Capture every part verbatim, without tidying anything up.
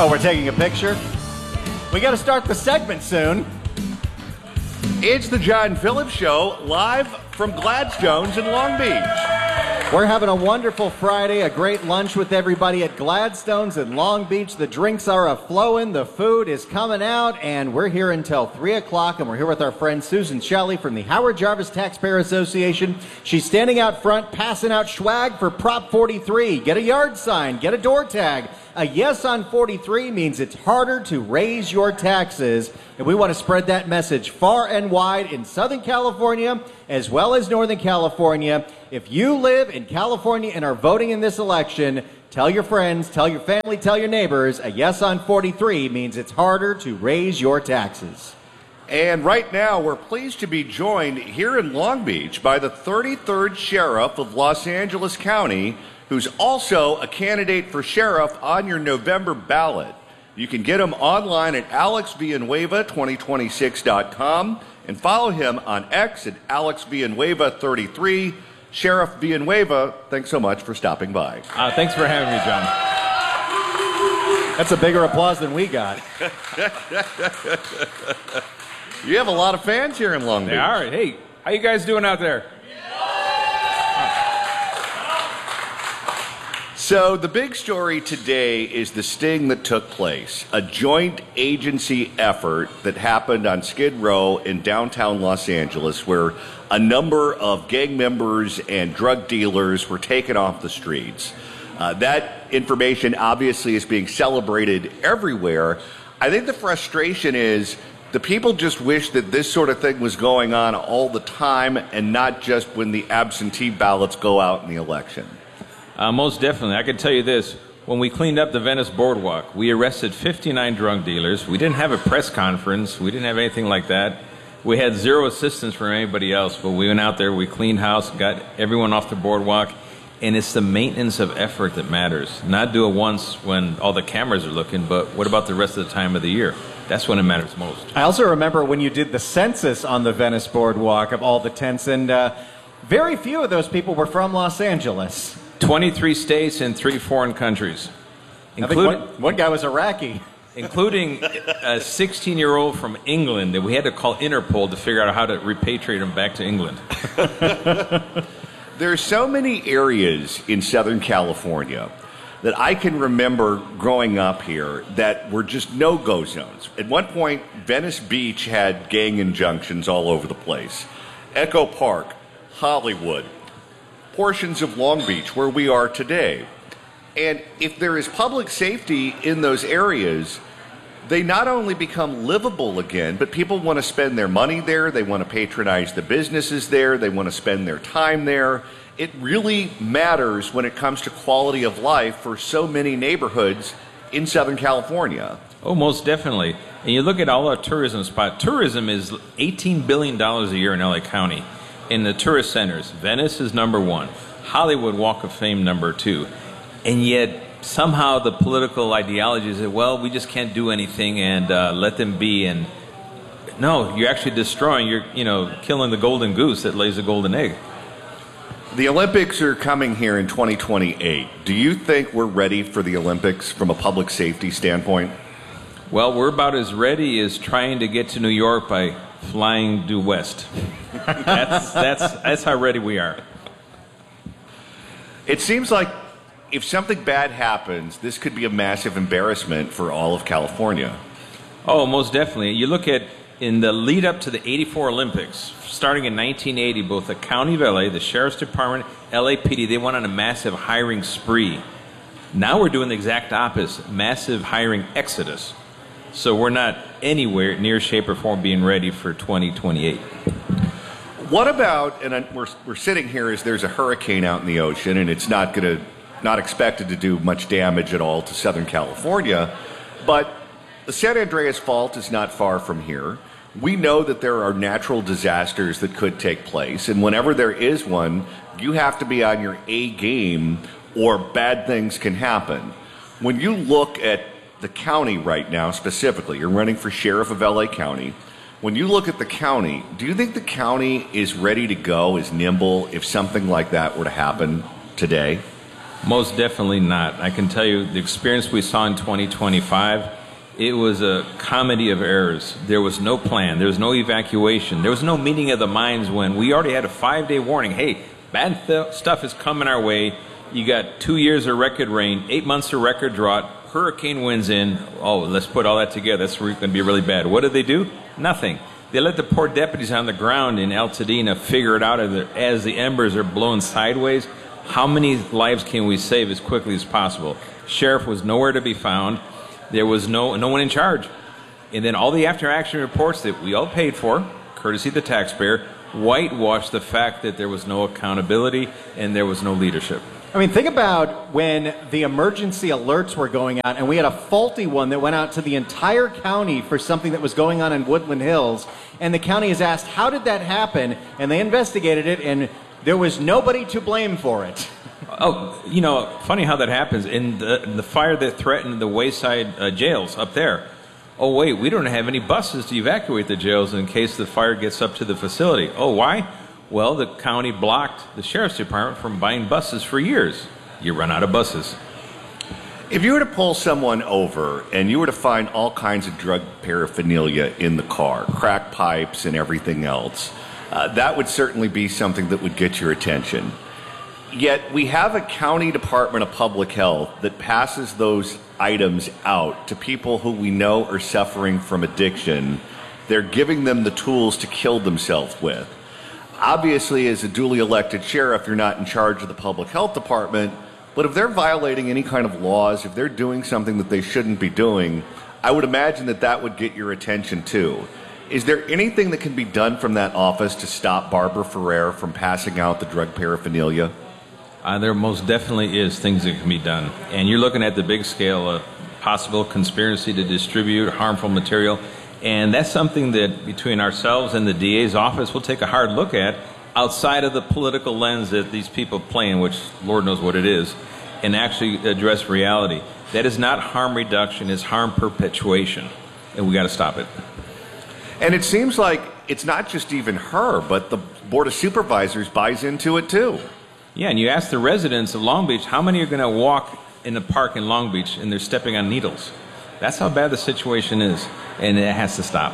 Oh, we're taking a picture? We got to start the segment soon. It's the John Phillips Show, live from Gladstone's in Long Beach. We're having a wonderful Friday, a great lunch with everybody at Gladstone's in Long Beach. The drinks are a-flowing, the food is coming out, and we're here until three o'clock, and we're here with our friend Susan Shelley from the Howard Jarvis Taxpayer Association. She's standing out front, passing out swag for Prop forty-three. Get a yard sign, get a door tag. A yes on forty-three means it's harder to raise your taxes, and we want to spread that message far and wide in Southern California as well as Northern California. If you live in California and are voting in this election, tell your friends, tell your family, tell your neighbors, a yes on forty-three means it's harder to raise your taxes. And right now, we're pleased to be joined here in Long Beach by the thirty-third Sheriff of Los Angeles County, who's also a candidate for sheriff on your November ballot. You can get him online at alex villanueva twenty twenty-six dot com and follow him on X at alex villanueva thirty-three. Sheriff Villanueva, thanks so much for stopping by. Uh, thanks for having me, John. That's a bigger applause than we got. You have a lot of fans here in Long Beach. They are. Hey, how you guys doing out there? So the big story today is the sting that took place, a joint agency effort that happened on Skid Row in downtown Los Angeles, where a number of gang members and drug dealers were taken off the streets. Uh, that information obviously is being celebrated everywhere. I think the frustration is the people just wish that this sort of thing was going on all the time and not just when the absentee ballots go out in the election. Uh, most definitely. I can tell you this. When we cleaned up the Venice Boardwalk, we arrested fifty-nine drug dealers. We didn't have a press conference. We didn't have anything like that. We had zero assistance from anybody else, but we went out there, we cleaned house, got everyone off the boardwalk, and it's the maintenance of effort that matters. Not do it once when all the cameras are looking, but what about the rest of the time of the year? That's when it matters most. I also remember when you did the census on the Venice Boardwalk of all the tents, and uh, very few of those people were from Los Angeles. twenty-three states and three foreign countries. Including, one, one guy was Iraqi. Including a sixteen-year-old from England that we had to call Interpol to figure out how to repatriate him back to England. There are so many areas in Southern California that I can remember growing up here that were just no-go zones. At one point, Venice Beach had gang injunctions all over the place. Echo Park, Hollywood, portions of Long Beach, where we are today. And if there is public safety in those areas, they not only become livable again, but people want to spend their money there, they want to patronize the businesses there, they want to spend their time there. It really matters when it comes to quality of life for so many neighborhoods in Southern California. Oh, most definitely. And you look at all our tourism spots. Tourism is eighteen billion dollars a year in L A County. In the tourist centers, Venice is number one. Hollywood Walk of Fame number two. And yet, somehow the political ideology is that, well, we just can't do anything and uh, let them be. And no, you're actually destroying, you're, you know, killing the golden goose that lays the golden egg. The Olympics are coming here in twenty twenty-eight. Do you think we're ready for the Olympics from a public safety standpoint? Well, we're about as ready as trying to get to New York by flying due west. that's, that's, that's how ready we are. It seems like if something bad happens, this could be a massive embarrassment for all of California. Oh, most definitely. You look at, in the lead up to the eighty-four Olympics, starting in nineteen eighty, both the County of L A, the Sheriff's Department, L A P D, they went on a massive hiring spree. Now we're doing the exact opposite, massive hiring exodus. So we're not anywhere near shape or form being ready for twenty twenty-eight. What about, and we're, we're sitting here as there's a hurricane out in the ocean, and it's not going to, not expected to do much damage at all to Southern California, but the San Andreas Fault is not far from here. We know that there are natural disasters that could take place, and whenever there is one, you have to be on your A game or bad things can happen. When you look at the county right now specifically, you're running for sheriff of L A County. When you look at the county, do you think the county is ready to go, is nimble, if something like that were to happen today? Most definitely not. I can tell you the experience we saw in twenty twenty-five, it was a comedy of errors. There was no plan. There was no evacuation. There was no meeting of the minds when we already had a five-day warning. Hey, bad th- stuff is coming our way. You got two years of record rain, eight months of record drought, hurricane winds in. Oh, let's put all that together. That's going to be really bad. What did they do? Nothing. They let the poor deputies on the ground in Altadena figure it out as the embers are blowing sideways. How many lives can we save as quickly as possible? Sheriff was nowhere to be found. There was no no one in charge. And then all the after-action reports that we all paid for, courtesy of the taxpayer, whitewashed the fact that there was no accountability and there was no leadership. I mean, think about when the emergency alerts were going out and we had a faulty one that went out to the entire county for something that was going on in Woodland Hills, and the county is asked, how did that happen? And they investigated it, and there was nobody to blame for it. Oh, you know, funny how that happens. In the, the fire that threatened the Wayside uh, jails up there, oh, wait, we don't have any buses to evacuate the jails in case the fire gets up to the facility. Oh, why? Well, the county blocked the sheriff's department from buying buses for years. You run out of buses. If you were to pull someone over and you were to find all kinds of drug paraphernalia in the car, crack pipes and everything else, uh, that would certainly be something that would get your attention. Yet we have a county department of public health that passes those items out to people who we know are suffering from addiction. They're giving them the tools to kill themselves with. Obviously, as a duly elected sheriff, you're not in charge of the public health department, but if they're violating any kind of laws, if they're doing something that they shouldn't be doing, I would imagine that that would get your attention too. Is there anything that can be done from that office to stop Barbara Ferrer from passing out the drug paraphernalia? Uh, there most definitely is things that can be done. And you're looking at the big scale of possible conspiracy to distribute harmful material. And that's something that between ourselves and the D A's office we'll take a hard look at outside of the political lens that these people play in, which Lord knows what it is, and actually address reality. That is not harm reduction, it's harm perpetuation. And we got to stop it. And it seems like it's not just even her, but the Board of Supervisors buys into it too. Yeah, and you ask the residents of Long Beach, how many are going to walk in the park in Long Beach and they're stepping on needles? That's how bad the situation is, and it has to stop.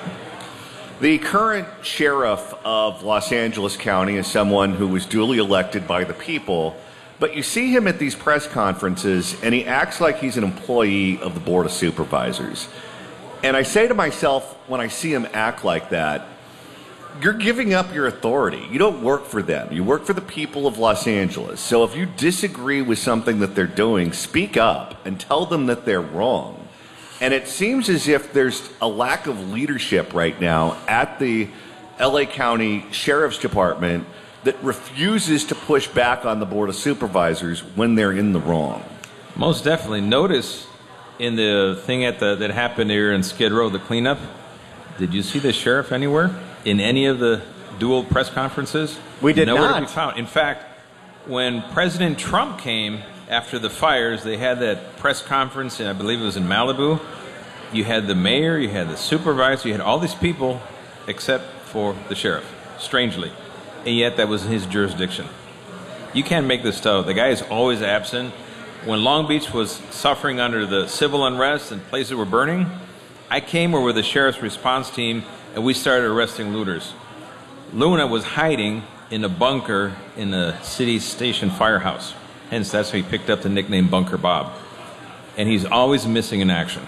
The current sheriff of Los Angeles County is someone who was duly elected by the people, but you see him at these press conferences, and he acts like he's an employee of the Board of Supervisors. And I say to myself, when I see him act like that, you're giving up your authority. You don't work for them. You work for the people of Los Angeles. So if you disagree with something that they're doing, speak up and tell them that they're wrong. And it seems as if there's a lack of leadership right now at the L A County Sheriff's Department that refuses to push back on the Board of Supervisors when they're in the wrong. Most definitely. Notice in the thing at the that happened here in Skid Row, the cleanup, did you see the sheriff anywhere? In any of the dual press conferences? We did Nowhere not. to be found. In fact, when President Trump came after the fires, they had that press conference, and I believe it was in Malibu. You had the mayor, you had the supervisor, you had all these people except for the sheriff, strangely. And yet that was his jurisdiction. You can't make this stuff. The guy is always absent. When Long Beach was suffering under the civil unrest and places were burning, I came over with the sheriff's response team and we started arresting looters. Luna was hiding in a bunker in the city station firehouse. Hence, that's how he picked up the nickname Bunker Bob. And he's always missing in action.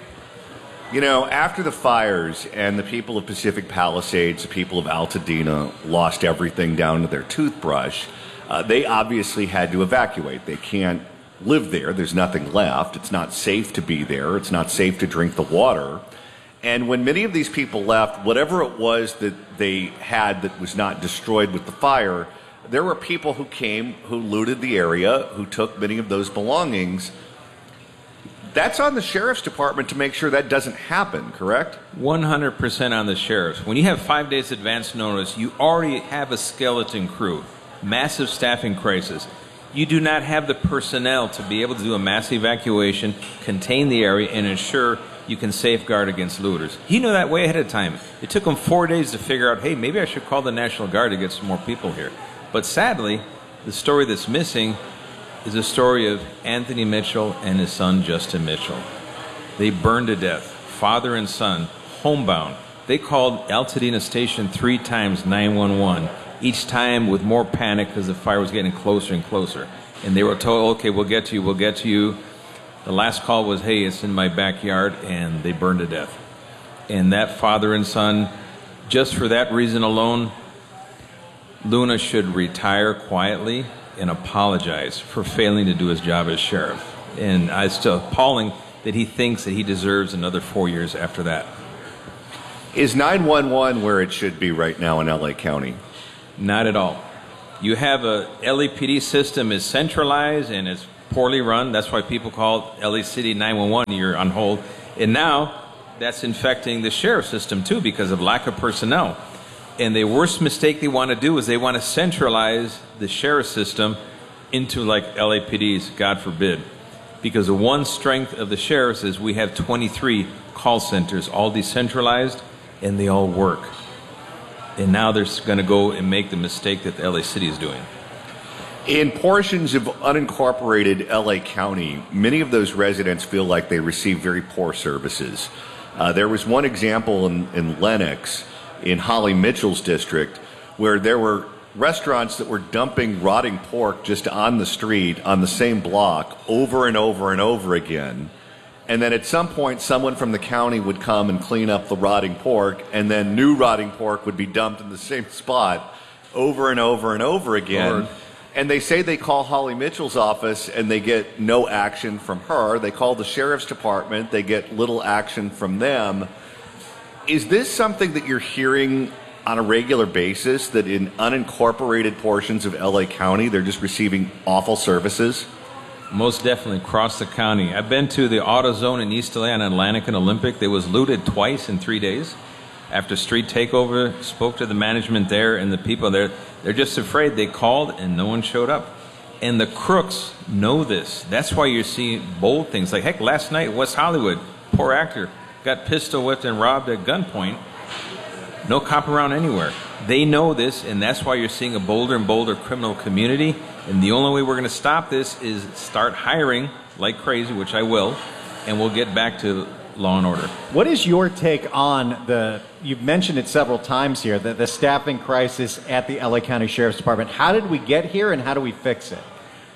You know, after the fires and the people of Pacific Palisades, the people of Altadena lost everything down to their toothbrush, uh, they obviously had to evacuate. They can't live there. There's nothing left. It's not safe to be there. It's not safe to drink the water. And when many of these people left, whatever it was that they had that was not destroyed with the fire, there were people who came, who looted the area, who took many of those belongings. That's on the sheriff's department to make sure that doesn't happen, correct? one hundred percent on the sheriffs. When you have five days advance notice, you already have a skeleton crew, massive staffing crisis. You do not have the personnel to be able to do a mass evacuation, contain the area, and ensure you can safeguard against looters. He knew that way ahead of time. It took him four days to figure out, hey, maybe I should call the National Guard to get some more people here. But sadly, the story that's missing, is a story of Anthony Mitchell and his son, Justin Mitchell. They burned to death, father and son, homebound. They called Altadena Station three times, nine one one, each time with more panic because the fire was getting closer and closer. And they were told, okay, we'll get to you, we'll get to you. The last call was, hey, it's in my backyard, and they burned to death. And that father and son, just for that reason alone, Luna should retire quietly and apologize for failing to do his job as sheriff. And it's still appalling that he thinks that he deserves another four years after that. Is nine one one where it should be right now in L A County? Not at all. You have a L A P D system is centralized and it's poorly run. That's why people call L A City nine one one. You're on hold. And now that's infecting the sheriff system too because of lack of personnel. And the worst mistake they want to do is they want to centralize the sheriff system into like L A P D's, God forbid. Because the one strength of the sheriffs is we have twenty-three call centers, all decentralized, and they all work. And now they're going to go and make the mistake that L A City is doing. In portions of unincorporated L A County, many of those residents feel like they receive very poor services. Uh, there was one example in, in Lenox, in Holly Mitchell's district, where there were restaurants that were dumping rotting pork just on the street, on the same block, over and over and over again. And then at some point, someone from the county would come and clean up the rotting pork, and then new rotting pork would be dumped in the same spot over and over and over again. Lord. And they say they call Holly Mitchell's office, and they get no action from her. They call the sheriff's department. They get little action from them. Is this something that you're hearing on a regular basis, that in unincorporated portions of L A County, they're just receiving awful services? Most definitely across the county. I've been to the AutoZone in East L A on Atlantic and Olympic. They was looted twice in three days. After street takeover, spoke to the management there and the people there. They're just afraid. They called and no one showed up. And the crooks know this. That's why you're seeing bold things. Like, heck, last night, West Hollywood, poor actor, got pistol whipped and robbed at gunpoint. No cop around anywhere. They know this, and that's why you're seeing a bolder and bolder criminal community. And the only way we're going to stop this is start hiring like crazy, which I will, and we'll get back to law and order. What is your take on the, you've mentioned it several times here, the, the staffing crisis at the L A County Sheriff's Department. How did we get here, and how do we fix it?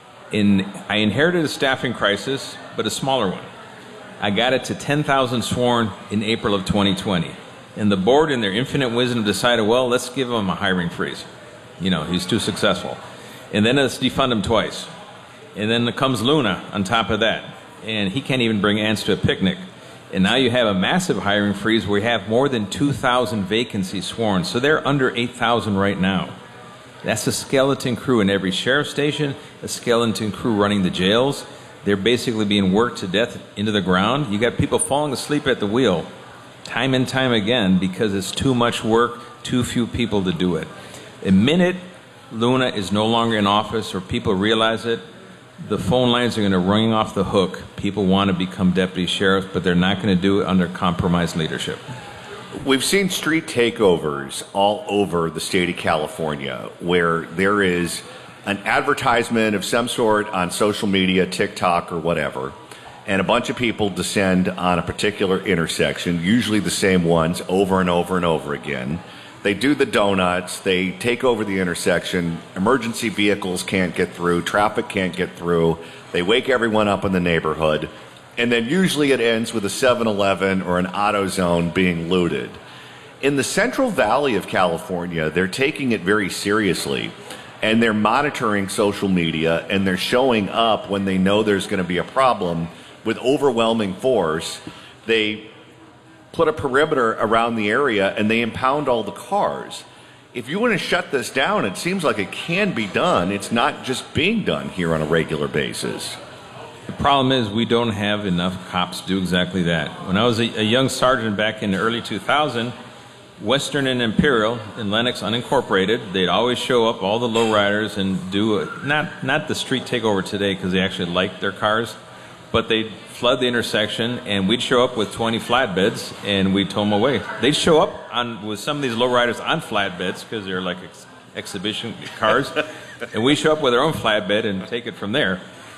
In, I inherited a staffing crisis, but a smaller one. I got it to ten thousand sworn in April of twenty twenty. And the board, in their infinite wisdom, decided, well, let's give him a hiring freeze. You know, he's too successful. And then let's defund him twice. And then comes Luna on top of that. And he can't even bring ants to a picnic. And now you have a massive hiring freeze where we have more than two thousand vacancies sworn. So they're under eight thousand right now. That's a skeleton crew in every sheriff's station, a skeleton crew running the jails. They're basically being worked to death into the ground. You got people falling asleep at the wheel time and time again because it's too much work, too few people to do it. The minute Luna is no longer in office or people realize it, the phone lines are going to ring off the hook. People want to become deputy sheriffs, but they're not going to do it under compromised leadership. We've seen street takeovers all over the state of California where there is an advertisement of some sort on social media, TikTok or whatever, and a bunch of people descend on a particular intersection, usually the same ones, over and over and over again. They do the donuts, they take over the intersection, emergency vehicles can't get through, traffic can't get through, they wake everyone up in the neighborhood, and then usually it ends with a seven eleven or an AutoZone being looted. In the Central Valley of California, they're taking it very seriously, and they're monitoring social media, and they're showing up when they know there's going to be a problem with overwhelming force. They put a perimeter around the area, and they impound all the cars. If you want to shut this down, it seems like it can be done. It's not just being done here on a regular basis. The problem is we don't have enough cops to do exactly that. When I was a, a young sergeant back in the early two thousands, Western and Imperial in Lenox unincorporated, they'd always show up, all the lowriders, and do a, not not the street takeover today because they actually liked their cars, but they'd flood the intersection, and we'd show up with twenty flatbeds, and we'd tow them away. They'd show up on with some of these lowriders on flatbeds because they're like ex- exhibition cars, and we show up with our own flatbed and take it from there.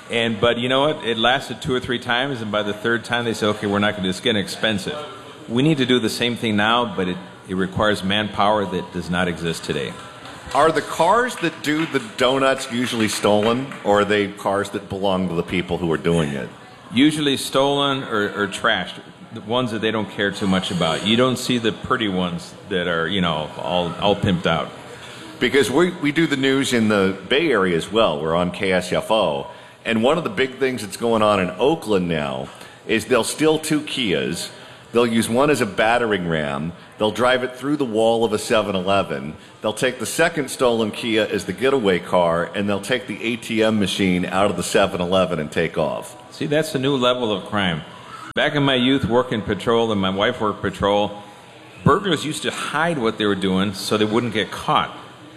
And but you know what? It lasted two or three times, and by the third time they said, "Okay, we're not going to. It's getting expensive." We need to do the same thing now, but it, it requires manpower that does not exist today. Are the cars that do the donuts usually stolen, or are they cars that belong to the people who are doing it? Usually stolen or, or trashed, the ones that they don't care too much about. You don't see the pretty ones that are, you know, all all pimped out. Because we, we do the news in the Bay Area as well. We're on K S F O. And one of the big things that's going on in Oakland now is they'll steal two Kias. They'll use one as a battering ram. They'll drive it through the wall of a seven eleven. They'll take the second stolen Kia as the getaway car, and they'll take the A T M machine out of the seven eleven and take off. See, that's a new level of crime. Back in my youth, working patrol, and my wife worked patrol, burglars used to hide what they were doing so they wouldn't get caught.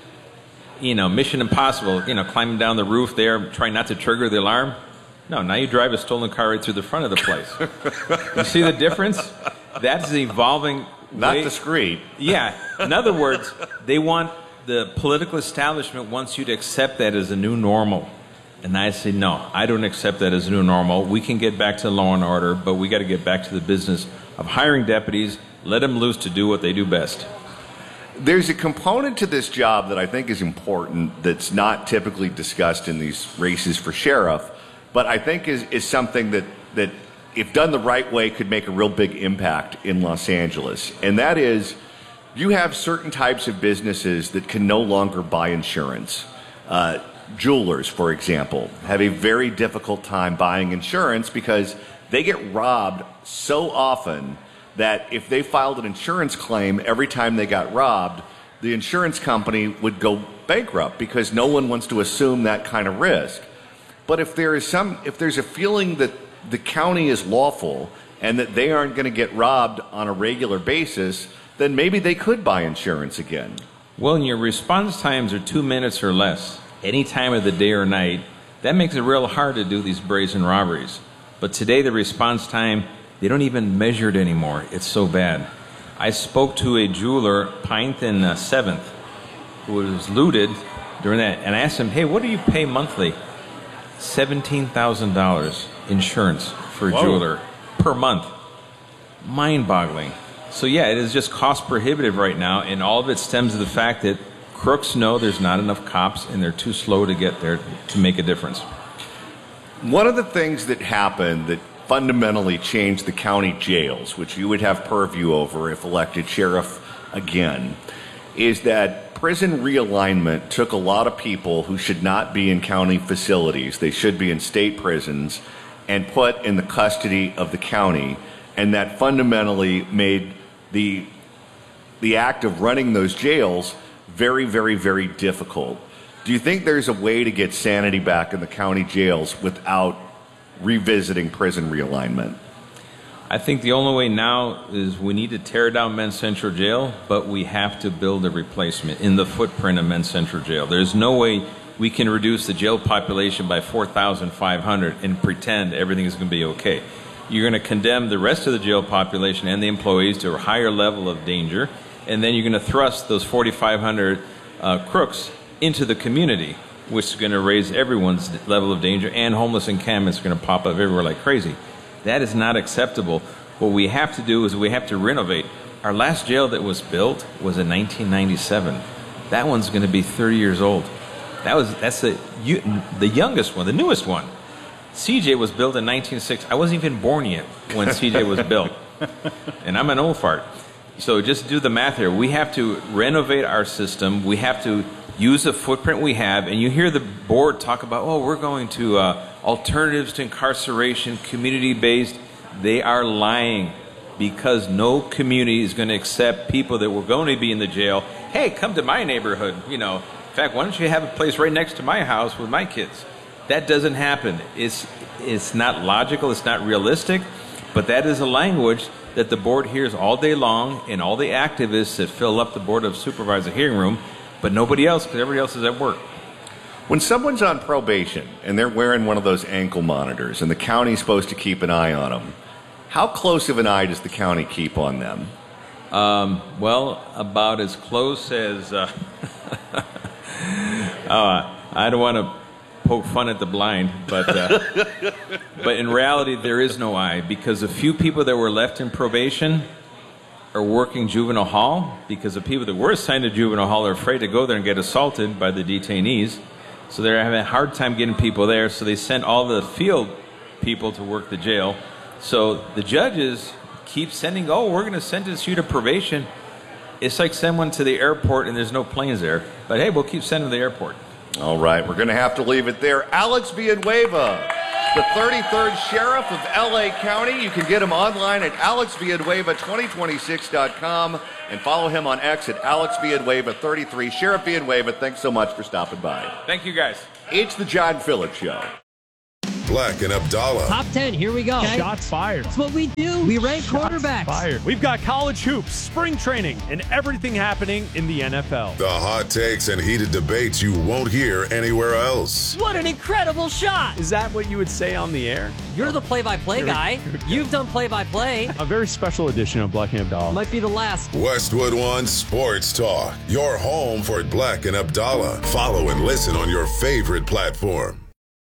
You know, Mission Impossible, you know, climbing down the roof there, trying not to trigger the alarm. No, now you drive a stolen car right through the front of the place. You see the difference? That's the evolving Not way. discreet. Yeah. In other words, they want, the political establishment wants you to accept that as a new normal. And I say, no, I don't accept that as a new normal. We can get back to law and order, but we got to get back to the business of hiring deputies, let them loose to do what they do best. There's a component to this job that I think is important that's not typically discussed in these races for sheriff, but I think is, is something that, that, if done the right way, could make a real big impact in Los Angeles. And that is, you have certain types of businesses that can no longer buy insurance. Uh, jewelers, for example, have a very difficult time buying insurance because they get robbed so often that if they filed an insurance claim every time they got robbed, the insurance company would go bankrupt because no one wants to assume that kind of risk. But if there is some, if there's a feeling that the county is lawful and that they aren't going to get robbed on a regular basis, then maybe they could buy insurance again. Well, and your response times are two minutes or less, any time of the day or night. That makes it real hard to do these brazen robberies. But today the response time, they don't even measure it anymore. It's so bad. I spoke to a jeweler, Pinth and uh, seventh, who was looted during that, and I asked him, hey, what do you pay monthly? seventeen thousand dollars insurance for a Whoa. jeweler per month. Mind-boggling. So yeah, it is just cost prohibitive right now, and all of it stems to the fact that crooks know there's not enough cops and they're too slow to get there to make a difference. One of the things that happened that fundamentally changed the county jails, which you would have purview over if elected sheriff again, is that prison realignment took a lot of people who should not be in county facilities, they should be in state prisons, and put in the custody of the county, and that fundamentally made the the act of running those jails very, very, very difficult. Do you think there's a way to get sanity back in the county jails without revisiting prison realignment? I think the only way now is we need to tear down Men's Central Jail, but we have to build a replacement in the footprint of Men's Central Jail. There's no way we can reduce the jail population by four thousand five hundred and pretend everything is going to be okay. You're going to condemn the rest of the jail population and the employees to a higher level of danger, and then you're going to thrust those forty-five hundred uh, crooks into the community, which is going to raise everyone's level of danger, and homeless encampments are going to pop up everywhere like crazy. That is not acceptable. What we have to do is we have to renovate. Our last jail that was built was in nineteen ninety-seven. That one's going to be thirty years old. That was that's the you, the youngest one, the newest one. C J was built in nineteen sixty. I wasn't even born yet when C J was built, and I'm an old fart. So just do the math here. We have to renovate our system. We have to use the footprint we have. And you hear the board talk about, oh, we're going to uh, alternatives to incarceration, community-based. They are lying, because no community is going to accept people that were going to be in the jail. Hey, come to my neighborhood. You know, in fact, why don't you have a place right next to my house with my kids? That doesn't happen. It's it's not logical. It's not realistic. But that is a language that the board hears all day long, and all the activists that fill up the Board of Supervisor hearing room, but nobody else, because everybody else is at work. When someone's on probation and they're wearing one of those ankle monitors and the county's supposed to keep an eye on them, how close of an eye does the county keep on them? Um, well, about as close as... Uh, uh, I don't want to poke fun at the blind, but uh, but in reality, there is no I, because a few people that were left in probation are working juvenile hall, because the people that were assigned to juvenile hall are afraid to go there and get assaulted by the detainees. So they're having a hard time getting people there, so they sent all the field people to work the jail. So the judges keep sending, oh, we're going to sentence you to probation. It's like send one to the airport and there's no planes there. But hey, we'll keep sending to the airport. All right, we're going to have to leave it there. Alex Villanueva, the thirty-third Sheriff of L A County. You can get him online at alex villanueva twenty twenty-six dot com and follow him on X at alex villanueva thirty-three. Sheriff Villanueva, thanks so much for stopping by. Thank you, guys. It's the John Phillips Show. Black and Abdallah. Top ten, here we go. Okay. Shots fired. That's what we do. We rank Shots quarterbacks. Fired. We've got college hoops, spring training, and everything happening in the N F L. The hot takes and heated debates you won't hear anywhere else. What an incredible shot. Is that what you would say on the air? You're the play-by-play guy. You've done play-by-play. A very special edition of Black and Abdallah. Might be the last. Westwood One Sports Talk. Your home for Black and Abdallah. Follow and listen on your favorite platform.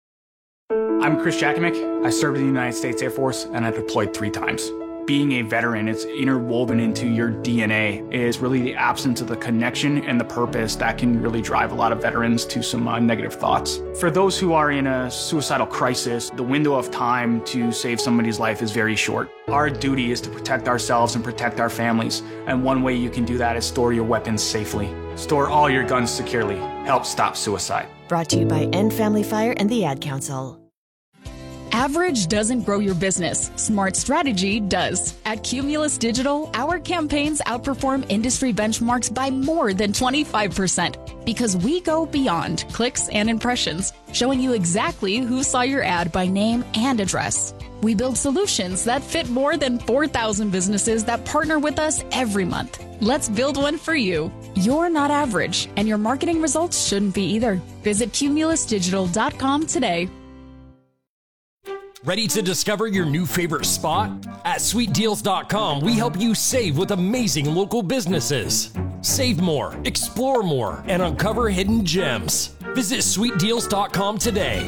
I'm Chris Jakovic. I served in the United States Air Force, and I deployed three times. Being a veteran, it's interwoven into your D N A. It is really the absence of the connection and the purpose that can really drive a lot of veterans to some uh, negative thoughts. For those who are in a suicidal crisis, the window of time to save somebody's life is very short. Our duty is to protect ourselves and protect our families, and one way you can do that is store your weapons safely. Store all your guns securely. Help stop suicide. Brought to you by End Family Fire and the Ad Council. Average doesn't grow your business. Smart strategy does. At Cumulus Digital, our campaigns outperform industry benchmarks by more than twenty-five percent because we go beyond clicks and impressions, showing you exactly who saw your ad by name and address. We build solutions that fit more than four thousand businesses that partner with us every month. Let's build one for you. You're not average, and your marketing results shouldn't be either. Visit cumulus digital dot com today. Ready to discover your new favorite spot? At sweet deals dot com, we help you save with amazing local businesses. Save more, explore more, and uncover hidden gems. Visit sweet deals dot com today.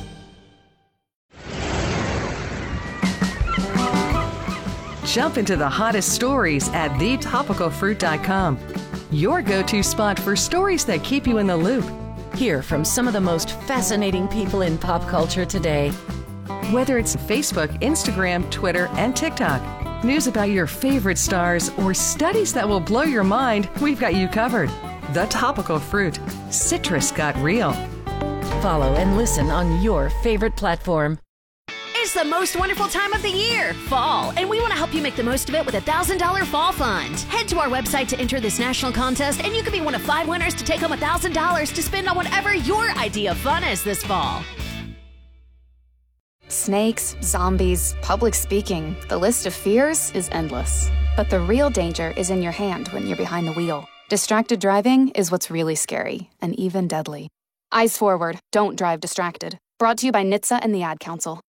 Jump into the hottest stories at the topical fruit dot com. Your go-to spot for stories that keep you in the loop. Hear from some of the most fascinating people in pop culture today. Whether it's Facebook, Instagram, Twitter, and TikTok, news about your favorite stars, or studies that will blow your mind, we've got you covered. The Topical Fruit. Citrus got real. Follow and listen on your favorite platform. It's the most wonderful time of the year, fall, and we want to help you make the most of it with a one thousand dollars Fall Fund. Head to our website to enter this national contest, and you could be one of five winners to take home one thousand dollars to spend on whatever your idea of fun is this fall. Snakes, zombies, public speaking, the list of fears is endless. But the real danger is in your hand when you're behind the wheel. Distracted driving is what's really scary, and even deadly. Eyes forward, don't drive distracted. Brought to you by N H T S A and the Ad Council.